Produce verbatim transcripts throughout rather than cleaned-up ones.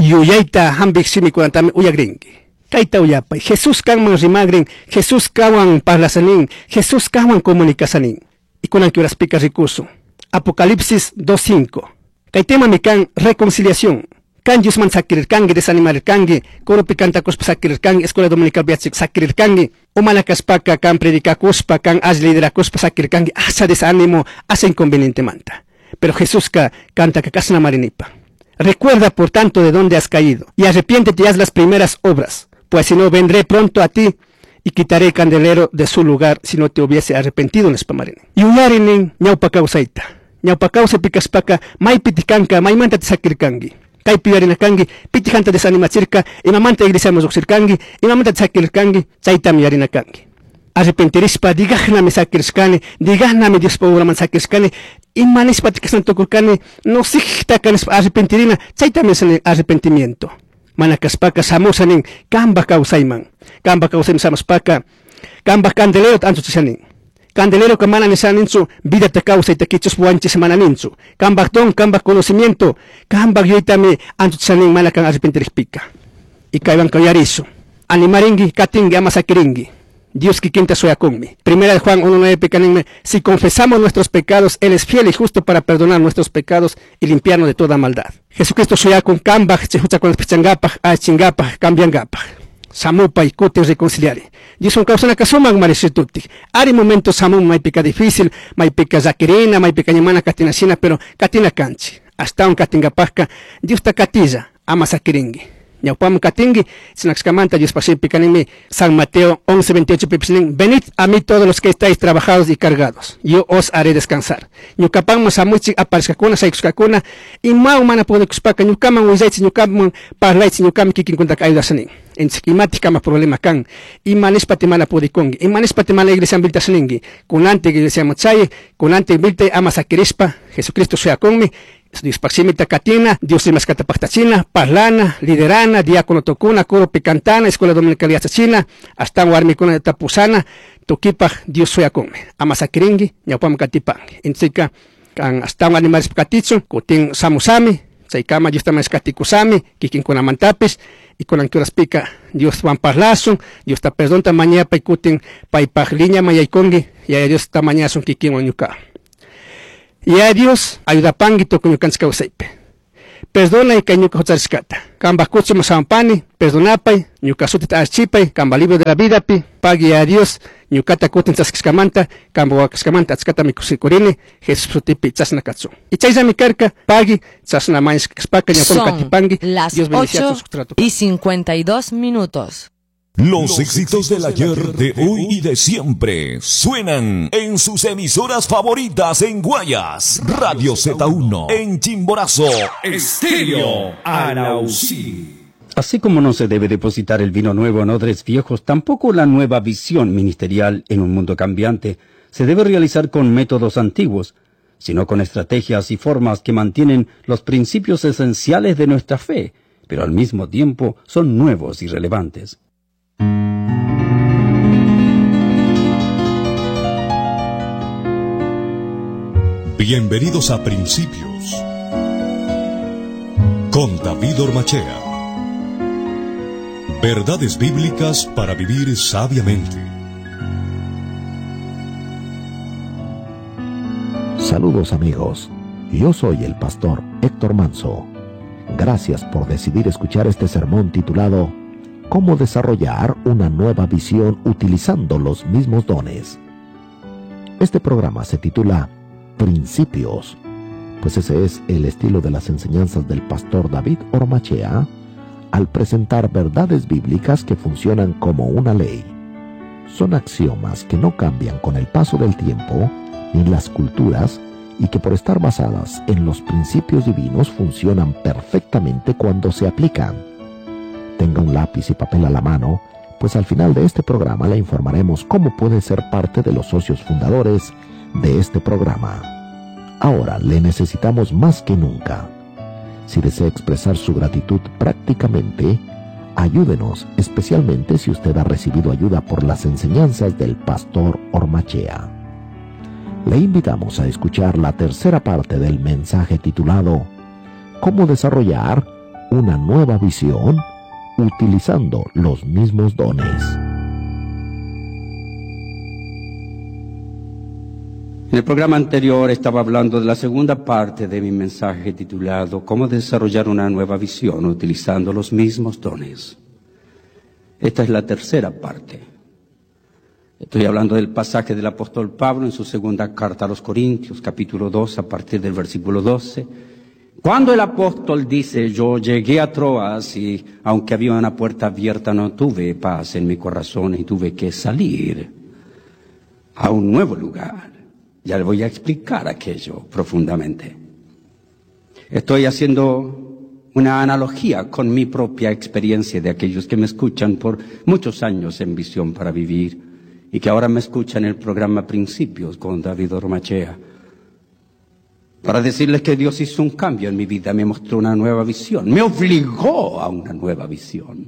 Yuyayta hambik simi kunantami uyagrinki. Kaita uyapay. Jesús kanman rimagrin, Jesús kawan parlasanin, Jesús kawan comunicasanin. Y kunan que horas pica recurso. Apocalipsis dos cinco. Kaitema mi kan reconciliación. Kan Yusman sakirir kangi, desanimar kangi, koro pikanta kuspa sakirir kangi, escuela dominical biatsik sakirir kangi, umalakas paka kan predica kuspa, kan as lidera kuspa sakirir kangi, asa desánimo, asa inconveniente manta. Pero Jesús ka canta que kasna marinipa. Recuerda por tanto de dónde has caído, y arrepiéntete y haz las primeras obras, pues si no vendré pronto a ti, y quitaré el candelero de su lugar si no te hubiese arrepentido en espamarini. Y uyarinin, ñaupa causaita, ñaupa causa picas paka, mai pitikanka, mai manta te sakirir kangi. Kay piwarina kangi, piti hanta desanimachirka, imamanta iglesia mozoxir kangi, imamanta tsakir kangi, chaita miyarina kangi. Arrepentirispa, digahna me sakirskani, digahna me Dios paura man sakirskani, imanispa tikasantokurkani, no sihta kanis arrepentirina, chaita me arrepentimiento. Manakaspaka samusanin, kamba kausaiman, kamba kausaim samaspaka, kamba candelero antuchisanin. Candelero que mana nesaninsu, vida te causa y te quichos buanches mananinsu. Kambak don, kambak conocimiento, kambak yoitame antutsanin malakan arrepentirispica. Y kaiban kayarizo. Animaringi, katingi, amasakiringi. Dios que quinta soy conmi. Primera de Juan uno nueve pecanime. Si confesamos nuestros pecados, Él es fiel y justo para perdonar nuestros pecados y limpiarnos de toda maldad. Jesucristo soy con kambak, chehucha con pichangapaj, achingapaj, cambiangapaj. Samupa y cute reconciliare. Dios un causa na kasuman marisituti. Ari momento samum mai pica difícil, mai pica zakirina, mai pica ñamana katinasina, pero katina canchi. Hasta un katinga pasca, Dios ta katiza, ama zakiringi. Ñaupam katingi, sinaxcamanta Dios pasipicanimi, San Mateo once veintiocho pipisinin, venid a mí todos los que estáis trabajados y cargados, yo os haré descansar. Ñucapamos a muchi apariscacuna, saixcacuna, y mau mana puede cuspaca, ñucaman uizaitzi, ñucaman parlaitzi, ñucaman kikin kuntak ayudasanin. En sikimatika ma problema kan, y manispati mana puede kongi, y manispati mana iglesia ambiltasaningi, kunante iglesia mochaye, kunante iglesia amasakirispa, Jesucristo sea conmi, Dios paximita katina, Dios rimas catapactachina, parlana, liderana, diácono tocuna, coro picantana, escuela dominical china, hasta warmicuna de tapusana, toquipa, Dios soya come, amasakiringi, ñaupam katipangi. Intzika, kan hasta un animales picaticho, kutin samusami, saikama Dios tamas katikusami, kikin kuna mantapis, y con ancuras pica, Dios van parlasun, Dios ta perdón ta mañana pa kutin pa ipajliña mayaikongi, y a Dios ta mañana son kikin onyuka. Y a Dios ayuda panguito con yucansca usaipe. Perdona y cañuca hotzarskata. Kamba kuchu masampani, perdonapay, ñuka sutit archipay, kamba libro de la vida pi, pagui a Dios, ñukata kutin tzaskiskamanta, kamba wakiskamanta atskata mikusikurini, Jesús sutipi tzasnakatsu. Y chayza mi carca, pagui, tzasna mañiskakspaka, ñapon katipangi, Dios bendicia a tus y cincuenta y dos minutos. Los éxitos del ayer, de hoy y de siempre suenan en sus emisoras favoritas en Guayas, Radio Z uno, en Chimborazo, Estéreo Arausí. Así como no se debe depositar el vino nuevo en odres viejos, tampoco la nueva visión ministerial en un mundo cambiante se debe realizar con métodos antiguos, sino con estrategias y formas que mantienen los principios esenciales de nuestra fe, pero al mismo tiempo son nuevos y relevantes. Bienvenidos a Principios con David Ormachea. Verdades bíblicas para vivir sabiamente. Saludos amigos, yo soy el pastor Héctor Manso. Gracias por decidir escuchar este sermón titulado ¿Cómo desarrollar una nueva visión utilizando los mismos dones? Este programa se titula Principios, pues ese es el estilo de las enseñanzas del pastor David Ormachea al presentar verdades bíblicas que funcionan como una ley. Son axiomas que no cambian con el paso del tiempo ni las culturas y que por estar basadas en los principios divinos funcionan perfectamente cuando se aplican. Tenga un lápiz y papel a la mano, pues al final de este programa le informaremos cómo puede ser parte de los socios fundadores de este programa. Ahora le necesitamos más que nunca. Si desea expresar su gratitud prácticamente, ayúdenos, especialmente si usted ha recibido ayuda por las enseñanzas del pastor Ormachea. Le invitamos a escuchar la tercera parte del mensaje titulado ¿Cómo desarrollar una nueva visión utilizando los mismos dones. En el programa anterior estaba hablando de la segunda parte de mi mensaje titulado ¿Cómo desarrollar una nueva visión utilizando los mismos dones? Esta es la tercera parte. Estoy hablando del pasaje del apóstol Pablo en su segunda carta a los Corintios, capítulo dos, a partir del versículo doce. Cuando el apóstol dice, yo llegué a Troas y aunque había una puerta abierta no tuve paz en mi corazón y tuve que salir a un nuevo lugar. Ya le voy a explicar aquello profundamente. Estoy haciendo una analogía con mi propia experiencia de aquellos que me escuchan por muchos años en Visión para Vivir y que ahora me escuchan en el programa Principios con David Ormachea, para decirles que Dios hizo un cambio en mi vida, me mostró una nueva visión, me obligó a una nueva visión.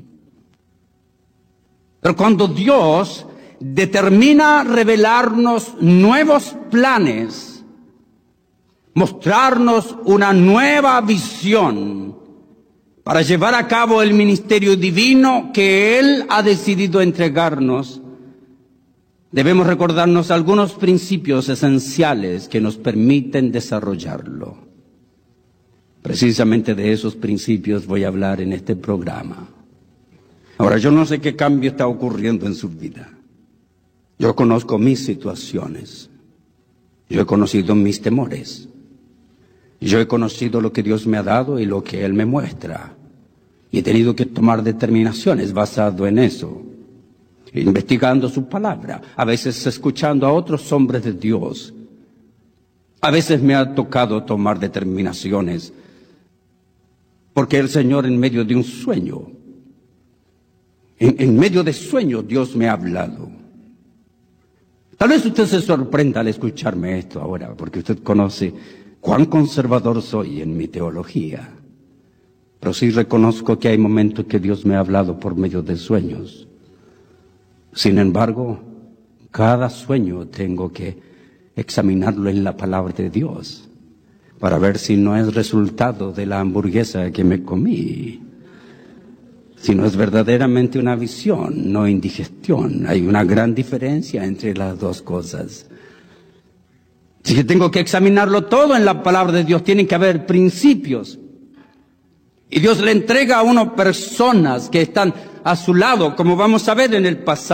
Pero cuando Dios determina revelarnos nuevos planes, mostrarnos una nueva visión para llevar a cabo el ministerio divino que Él ha decidido entregarnos, debemos recordarnos algunos principios esenciales que nos permiten desarrollarlo. Precisamente de esos principios voy a hablar en este programa. Ahora, yo no sé qué cambio está ocurriendo en su vida. Yo conozco mis situaciones. Yo he conocido mis temores. Yo he conocido lo que Dios me ha dado y lo que Él me muestra. Y he tenido que tomar determinaciones basado en eso. Investigando su palabra, a veces escuchando a otros hombres de Dios. A veces me ha tocado tomar determinaciones porque el Señor en medio de un sueño, en, en medio de sueño Dios me ha hablado. Tal vez usted se sorprenda al escucharme esto ahora, porque usted conoce cuán conservador soy en mi teología. Pero sí reconozco que hay momentos que Dios me ha hablado por medio de sueños. Sin embargo, cada sueño tengo que examinarlo en la palabra de Dios para ver si no es resultado de la hamburguesa que me comí, si no es verdaderamente una visión, no indigestión. Hay una gran diferencia entre las dos cosas. Así que tengo que examinarlo todo en la palabra de Dios. Tienen que haber principios. Y Dios le entrega a uno personas que están a su lado, como vamos a ver en el pasaje.